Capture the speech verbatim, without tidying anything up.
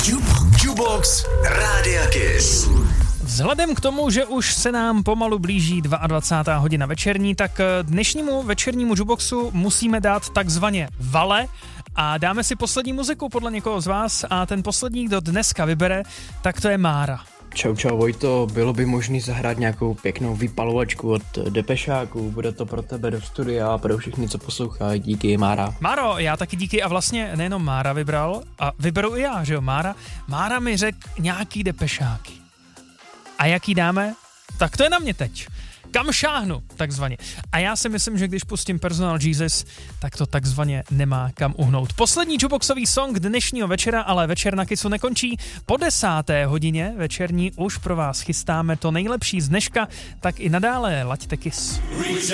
Jukebox Rádia Kiss. Vzhledem k tomu, že už se nám pomalu blíží dvacátá druhá hodina večerní, tak dnešnímu večernímu jukeboxu musíme dát takzvaně vale a dáme si poslední muziku podle někoho z vás a ten poslední, kdo dneska vybere, tak to je Mára. Čau, čau Vojto, bylo by možné zahrát nějakou pěknou vypalovačku od Depešáků, bude to pro tebe do studia a pro všechny, co poslouchají, díky Mára. Máro, já taky díky a vlastně nejenom Mára vybral, a vyberu i já, že jo, Mára. Mára mi řekl nějaký Depešáky. A jaký dáme? Tak to je na mě teď. Kam šáhnu, takzvaně. A já si myslím, že když pustím Personal Jesus, tak to takzvaně nemá kam uhnout. Poslední jukeboxový song dnešního večera, ale večer na Kissu nekončí. Po desáté hodině večerní už pro vás chystáme to nejlepší z dneška, tak i nadále laďte Kiss.